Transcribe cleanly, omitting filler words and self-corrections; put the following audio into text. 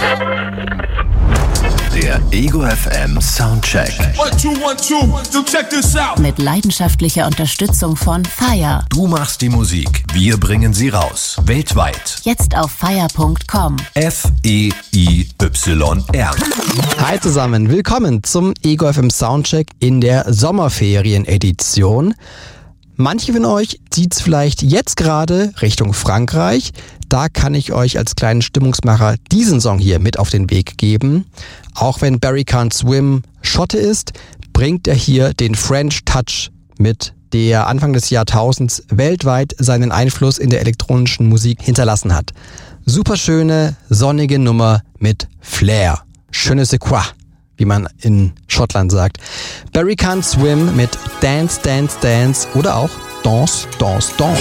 Der Ego FM Soundcheck. 1, 2, 1, 2, check this out. Mit leidenschaftlicher Unterstützung von FIRE. Du machst die Musik, wir bringen sie raus. Weltweit. Jetzt auf FIRE.com. FEIYR. Hi zusammen, willkommen zum Ego FM Soundcheck in der Sommerferien-Edition. Manche von euch zieht's vielleicht jetzt gerade Richtung Frankreich. Da kann ich euch als kleinen Stimmungsmacher diesen Song hier mit auf den Weg geben. Auch wenn Barry Can't Swim Schotte ist, bringt er hier den French Touch mit, der Anfang des Jahrtausends weltweit seinen Einfluss in der elektronischen Musik hinterlassen hat. Superschöne, sonnige Nummer mit Flair. Je ne sais quoi, wie man in Schottland sagt. Barry Can't Swim mit Dance, Dance, Dance oder auch Danse, Danse, Danse.